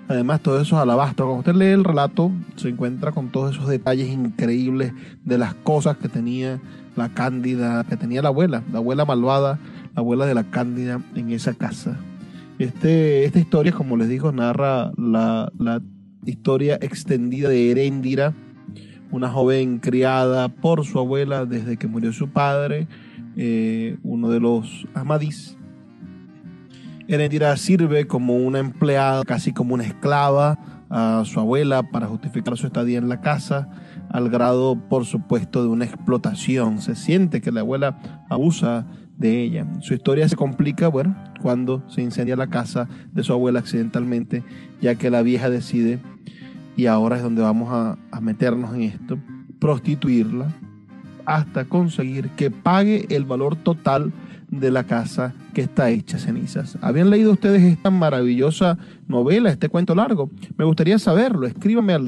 Además, todos esos alabastros. Cuando usted lee el relato, se encuentra con todos esos detalles increíbles de las cosas que tenía la Cándida, que tenía la abuela malvada, la abuela de la Cándida en esa casa. Esta historia, como les digo, narra la historia extendida de Heréndira, una joven criada por su abuela desde que murió su padre, uno de los Amadís. Heréndira sirve como una empleada, casi como una esclava a su abuela para justificar su estadía en la casa, al grado, por supuesto, de una explotación. Se siente que la abuela abusa de ella. Su historia se complica, bueno, cuando se incendia la casa de su abuela accidentalmente, ya que la vieja decide, y ahora es donde vamos a meternos en esto, prostituirla hasta conseguir que pague el valor total de la casa que está hecha cenizas. ¿Habían leído ustedes esta maravillosa novela, este cuento largo? Me gustaría saberlo. Escríbame al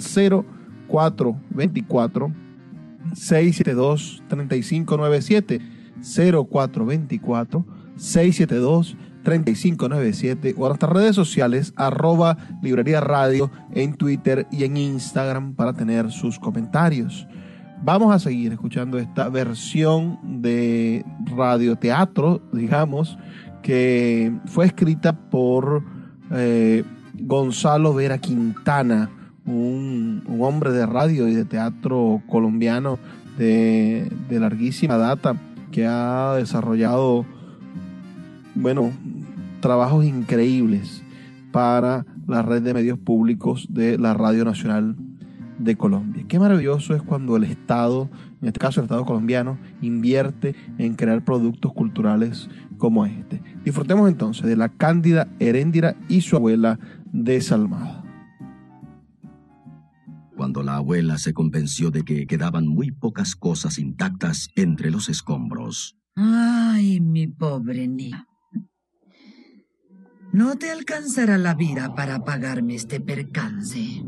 0424 672 3597, 0424 672 3597, o a nuestras redes sociales @librería radio en Twitter y en Instagram para tener sus comentarios. Vamos a seguir escuchando esta versión de radioteatro, digamos, que fue escrita por Gonzalo Vera Quintana, un hombre de radio y de teatro colombiano de larguísima data, que ha desarrollado, bueno, trabajos increíbles para la red de medios públicos de la Radio Nacional de Colombia. Qué maravilloso es cuando el Estado, en este caso el Estado colombiano, invierte en crear productos culturales como este. Disfrutemos entonces de la Cándida Heréndira y su abuela desalmada. Cuando la abuela se convenció de que quedaban muy pocas cosas intactas entre los escombros. Ay, mi pobre niña. No te alcanzará la vida para pagarme este percance.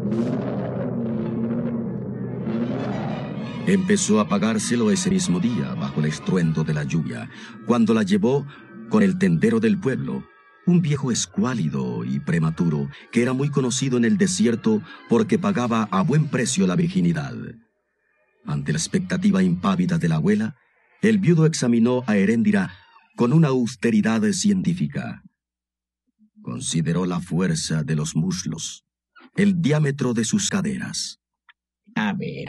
Empezó a pagárselo ese mismo día, bajo el estruendo de la lluvia, cuando la llevó con el tendero del pueblo, un viejo escuálido y prematuro que era muy conocido en el desierto porque pagaba a buen precio la virginidad. Ante la expectativa impávida de la abuela, el viudo examinó a Heréndira con una austeridad científica. Consideró la fuerza de los muslos, el diámetro de sus caderas. A ver.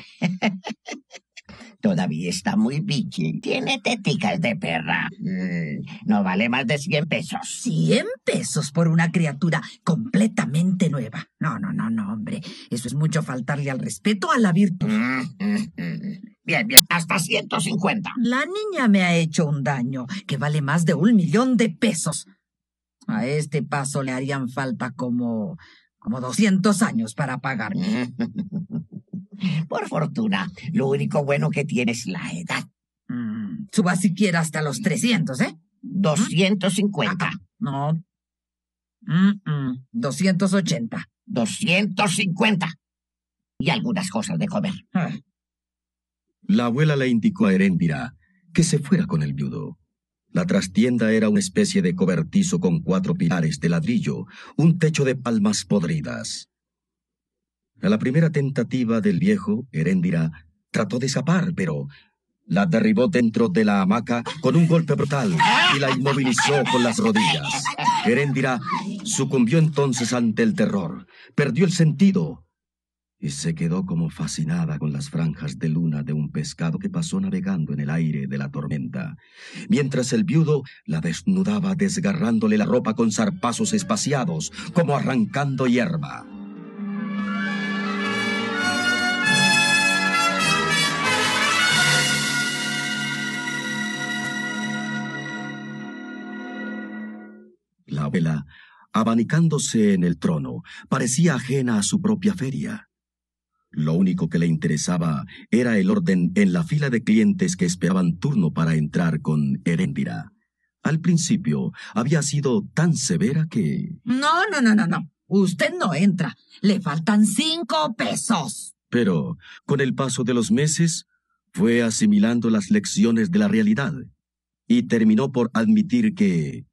Todavía está muy bichi. Tiene teticas de perra. No vale más de 100 pesos. 100 pesos por una criatura completamente nueva. No, hombre. Eso es mucho faltarle al respeto a la virtud. Bien, hasta 150. La niña me ha hecho un daño que vale más de 1.000.000 de pesos. A este paso le harían falta como 200 años para pagarme. Por fortuna, lo único bueno que tiene es la edad. Suba siquiera hasta los 300, ¿eh? 250. No. 280. 250. Y algunas cosas de comer. La abuela le indicó a Heréndira que se fuera con el viudo. La trastienda era una especie de cobertizo con 4 pilares de ladrillo, un techo de palmas podridas. A la primera tentativa del viejo, Heréndira trató de escapar, pero la derribó dentro de la hamaca con un golpe brutal y la inmovilizó con las rodillas. Heréndira sucumbió entonces ante el terror, perdió el sentido y se quedó como fascinada con las franjas de luna de un pescado que pasó navegando en el aire de la tormenta, mientras el viudo la desnudaba desgarrándole la ropa con zarpazos espaciados, como arrancando hierba. La abuela, abanicándose en el trono, parecía ajena a su propia feria. Lo único que le interesaba era el orden en la fila de clientes que esperaban turno para entrar con Heréndira. Al principio había sido tan severa que... No. Usted no entra. Le faltan 5 pesos. Pero, con el paso de los meses, fue asimilando las lecciones de la realidad y terminó por admitir que